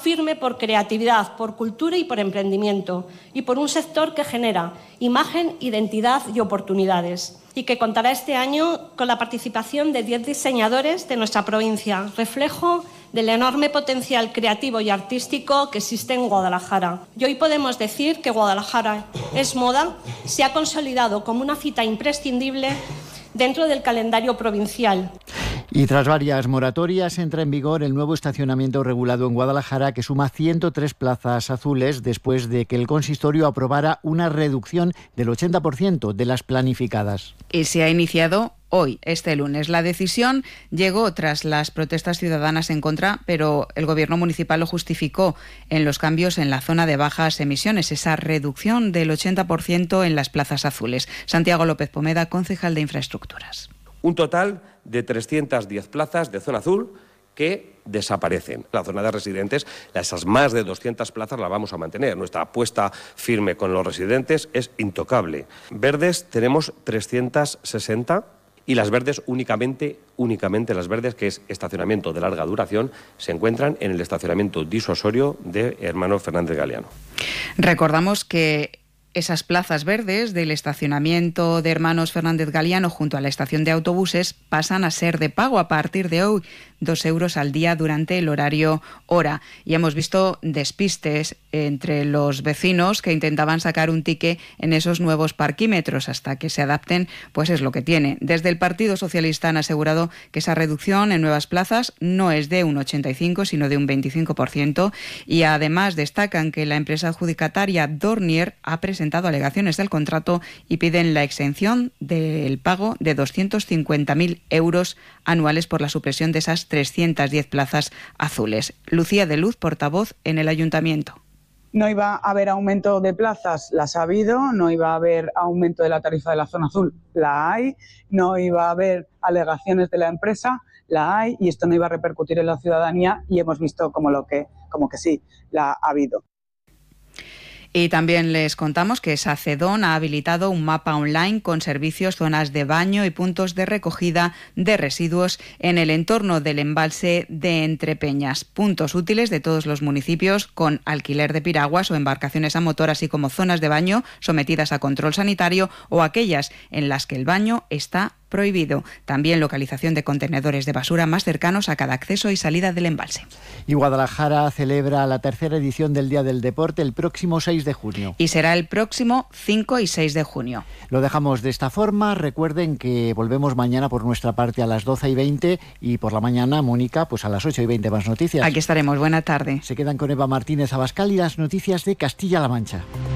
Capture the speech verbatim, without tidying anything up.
firme por creatividad, por cultura y por emprendimiento, y por un sector que genera imagen, identidad y oportunidades, y que contará este año con la participación de diez diseñadores de nuestra provincia, reflejo del enorme potencial creativo y artístico que existe en Guadalajara. Y hoy podemos decir que Guadalajara es moda, se ha consolidado como una cita imprescindible dentro del calendario provincial. Y tras varias moratorias entra en vigor el nuevo estacionamiento regulado en Guadalajara, que suma ciento tres plazas azules después de que el consistorio aprobara una reducción del ochenta por ciento de las planificadas. Y se ha iniciado hoy, este lunes. La decisión llegó tras las protestas ciudadanas en contra, pero el Gobierno municipal lo justificó en los cambios en la zona de bajas emisiones, esa reducción del ochenta por ciento en las plazas azules. Santiago López Pomeda, concejal de Infraestructuras. Un total de trescientas diez plazas de zona azul que desaparecen. La zona de residentes, esas más de doscientas plazas las vamos a mantener. Nuestra apuesta firme con los residentes es intocable. Verdes tenemos trescientas sesenta y las verdes únicamente, únicamente las verdes, que es estacionamiento de larga duración, se encuentran en el estacionamiento disuasorio de Hermanos Fernández Galiano. Recordamos que esas plazas verdes del estacionamiento de Hermanos Fernández Galiano junto a la estación de autobuses pasan a ser de pago a partir de hoy, dos euros al día durante el horario hora. Y hemos visto despistes entre los vecinos que intentaban sacar un ticket en esos nuevos parquímetros hasta que se adapten, pues es lo que tiene. Desde el Partido Socialista han asegurado que esa reducción en nuevas plazas no es de un ochenta y cinco, sino de un veinticinco por ciento, y además destacan que la empresa adjudicataria Dornier ha presentado presentado alegaciones del contrato y piden la exención del pago de doscientos cincuenta mil euros anuales por la supresión de esas trescientas diez plazas azules. Lucía de Luz, portavoz en el Ayuntamiento. No iba a haber aumento de plazas, las ha habido, no iba a haber aumento de la tarifa de la zona azul, la hay, no iba a haber alegaciones de la empresa, la hay, y esto no iba a repercutir en la ciudadanía, y hemos visto como, lo que, como que sí, la ha habido. Y también les contamos que Sacedón ha habilitado un mapa online con servicios, zonas de baño y puntos de recogida de residuos en el entorno del embalse de Entrepeñas. Puntos útiles de todos los municipios con alquiler de piraguas o embarcaciones a motor, así como zonas de baño sometidas a control sanitario o aquellas en las que el baño está prohibido. También localización de contenedores de basura más cercanos a cada acceso y salida del embalse. Y Guadalajara celebra la tercera edición del Día del Deporte el próximo seis de junio. Y será el próximo cinco y seis de junio. Lo dejamos de esta forma. Recuerden que volvemos mañana por nuestra parte a las doce y veinte y por la mañana, Mónica, pues a las ocho y veinte más noticias. Aquí estaremos. Buena tarde. Se quedan con Eva Martínez Abascal y las noticias de Castilla-La Mancha.